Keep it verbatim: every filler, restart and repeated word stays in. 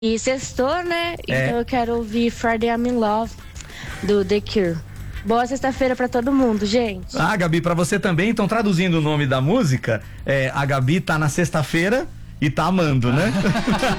E sextou, né? É. Então eu quero ouvir Friday I'm in Love, do The Cure. Boa sexta-feira pra todo mundo, gente. Ah, Gabi, pra você também. Então, traduzindo o nome da música, é, a Gabi tá na sexta-feira e tá amando, né?